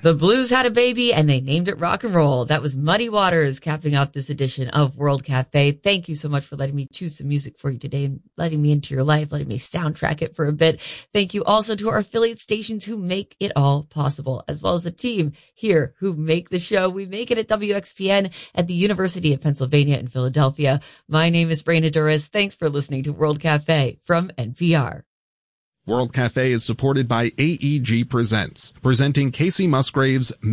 The Blues had a baby and they named it rock and roll. That was Muddy Waters capping off this edition of World Cafe. Thank you so much for letting me choose some music for you today and letting me into your life, letting me soundtrack it for a bit. Thank you also to our affiliate stations who make it all possible, as well as the team here who make the show. We make it at WXPN at the University of Pennsylvania in Philadelphia. My name is Brayna Duras. Thanks for listening to World Cafe from NPR. World Cafe is supported by AEG Presents, presenting Casey Musgraves'